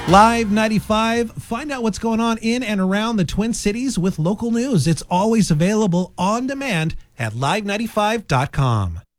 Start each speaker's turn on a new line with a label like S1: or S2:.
S1: Live 95. Find out what's going on in and around the Twin Cities with local news. It's always available on demand at live95.com.